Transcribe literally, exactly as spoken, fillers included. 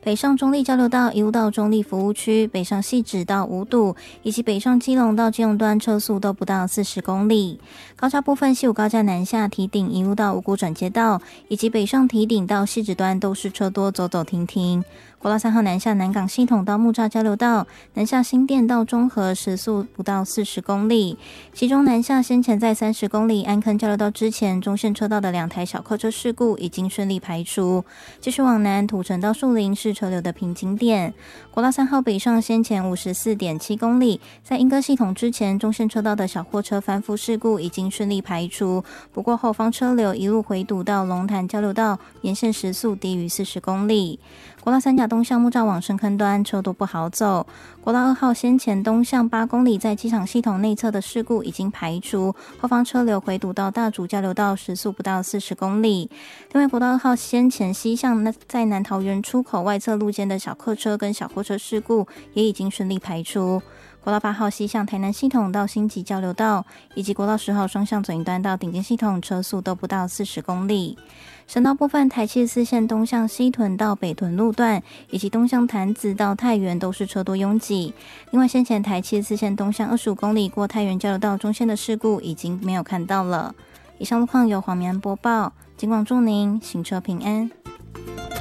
北上中立交流道一路到中立服务区，北上汐止到五堵，以及北上基隆到基隆段车速都不到四十公里。高架部分，西武高架南下堤顶一路到五股转接道，以及北上堤顶到汐止端都是车多，走走停停。国道三号南下南港系统到木栅交流道，南下新店到中和时速不到四十公里。其中南下先前在三十公里安坑交流道之前中线车道的两台小客车事故已经顺利排除。继续往南，土城到树林是车流的瓶颈点。国道三号北上先前五十四点七公里，在莺歌系统之前中线车道的小货车翻覆事故已经顺利排除，不过后方车流一路回堵到龙潭交流道，沿线时速低于四十公里。国道三甲东向木栅往深坑端车多不好走。国道二号先前东向八公里在机场系统内侧的事故已经排除，后方车流回堵到大竹交流道，时速不到四十公里。另外，国道二号先前西向在南桃园出口外侧路肩的小客车跟小货车事故也已经顺利排除。国道八号西向台南系统到新集交流道，以及国道十号双向左营端到顶尖系统车速都不到四十公里。省道部分，台七十四线东向西屯到北屯路段，以及东向潭子到太原都是车多拥挤。另外，先前台七十四线东向二十五公里过太原交流道中线的事故已经没有看到了。以上路况由黄明安播报，尽管祝您行车平安。